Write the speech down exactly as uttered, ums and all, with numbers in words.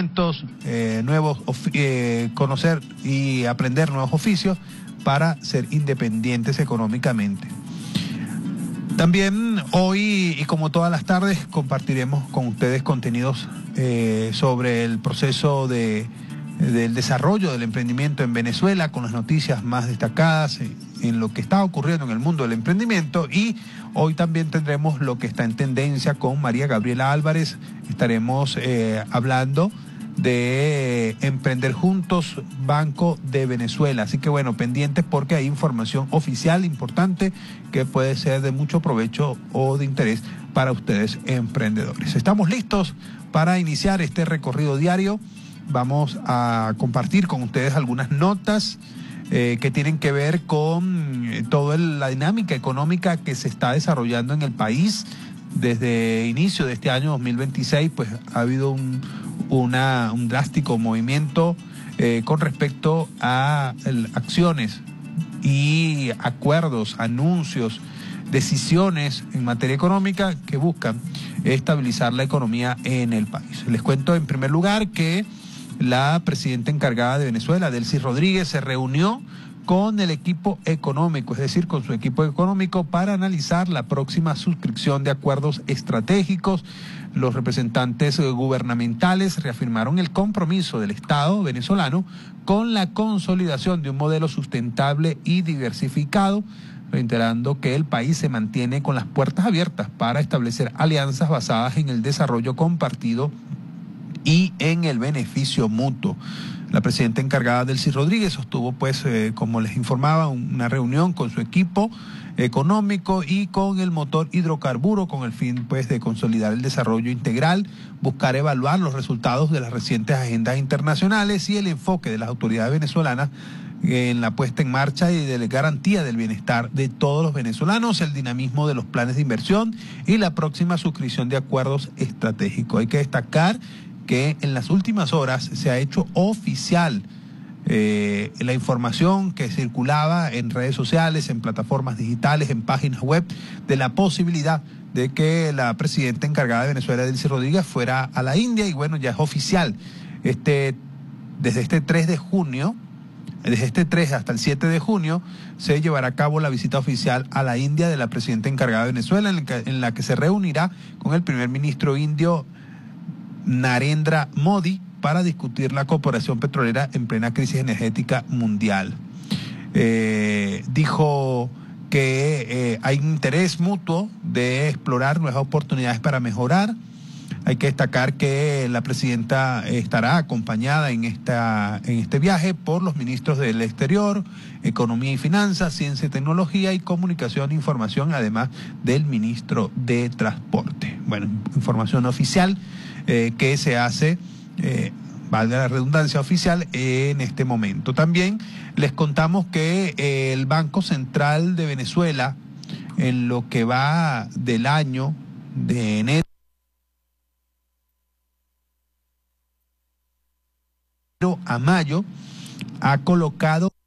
conocimientos, eh, nuevos eh, conocer y aprender nuevos oficios para ser independientes económicamente. También hoy, y como todas las tardes, compartiremos con ustedes contenidos eh, sobre el proceso de, del desarrollo del emprendimiento en Venezuela, con las noticias más destacadas en, en lo que está ocurriendo en el mundo del emprendimiento. Y hoy también tendremos lo que está en tendencia con María Gabriela Álvarez. Estaremos eh, hablando de Emprender Juntos, Banco de Venezuela. Así que bueno, pendientes porque hay información oficial importante que puede ser de mucho provecho o de interés para ustedes emprendedores. Estamos listos para iniciar este recorrido diario. Vamos a compartir con ustedes algunas notas eh, que tienen que ver con eh, toda la dinámica económica que se está desarrollando en el país. Desde inicio de este año dos mil veintiséis, pues ha habido un Una, un drástico movimiento eh, con respecto a el, acciones y acuerdos, anuncios, decisiones en materia económica que buscan estabilizar la economía en el país. Les cuento en primer lugar que la presidenta encargada de Venezuela, Delcy Rodríguez, se reunió con el equipo económico, es decir, con su equipo económico, para analizar la próxima suscripción de acuerdos estratégicos. Los representantes gubernamentales reafirmaron el compromiso del Estado venezolano con la consolidación de un modelo sustentable y diversificado, reiterando que el país se mantiene con las puertas abiertas para establecer alianzas basadas en el desarrollo compartido y en el beneficio mutuo. La presidenta encargada, Delcy Rodríguez, sostuvo, pues, eh, como les informaba, una reunión con su equipo económico y con el motor hidrocarburo, con el fin, pues, de consolidar el desarrollo integral, buscar evaluar los resultados de las recientes agendas internacionales y el enfoque de las autoridades venezolanas en la puesta en marcha y de la garantía del bienestar de todos los venezolanos, el dinamismo de los planes de inversión y la próxima suscripción de acuerdos estratégicos. Hay que destacar que en las últimas horas se ha hecho oficial eh, la información que circulaba en redes sociales, en plataformas digitales, en páginas web, de la posibilidad de que la presidenta encargada de Venezuela, Delcy Rodríguez, fuera a la India. Y bueno, ya es oficial. Este, desde este tres de junio, desde este tres hasta el siete de junio, se llevará a cabo la visita oficial a la India de la presidenta encargada de Venezuela, en la que, en la que se reunirá con el primer ministro indio Narendra Modi para discutir la cooperación petrolera en plena crisis energética mundial. Eh, dijo que eh, hay interés mutuo de explorar nuevas oportunidades para mejorar. Hay que destacar que la presidenta estará acompañada en, esta, en este viaje por los ministros del Exterior, Economía y Finanzas, Ciencia y Tecnología y Comunicación e Información, además del ministro de Transporte. Bueno, información oficial eh, que se hace, eh, valga la redundancia, oficial en este momento. También les contamos que eh, el Banco Central de Venezuela, en lo que va del año de enero a mayo, ha colocado